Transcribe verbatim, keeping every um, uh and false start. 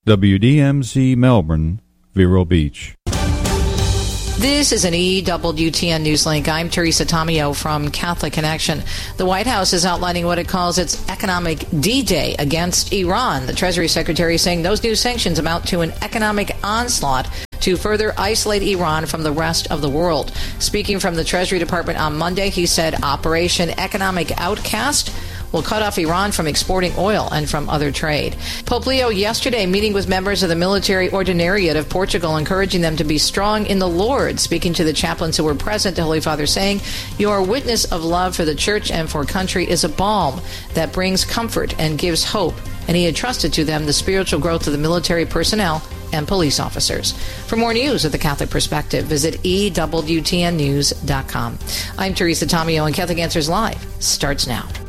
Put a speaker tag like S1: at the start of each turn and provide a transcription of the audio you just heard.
S1: W D M Z Melbourne, Vero Beach.
S2: This is an E W T N Newslink. I'm Teresa Tomeo from Catholic Connection. The White House is outlining what it calls its economic D-Day against Iran. The Treasury Secretary saying those new sanctions amount to an economic onslaught to further isolate Iran from the rest of the world. Speaking from the Treasury Department on Monday, he said Operation Economic Outcast will cut off Iran from exporting oil and from other trade. Pope Leo yesterday meeting with members of the military ordinariate of Portugal, encouraging them to be strong in the Lord. Speaking to the chaplains who were present, the Holy Father saying, "Your witness of love for the church and for country is a balm that brings comfort and gives hope." And he entrusted to them the spiritual growth of the military personnel and police officers. For more news of the Catholic Perspective, visit E W T N news dot com. I'm Teresa Tomeo, and Catholic Answers Live starts now.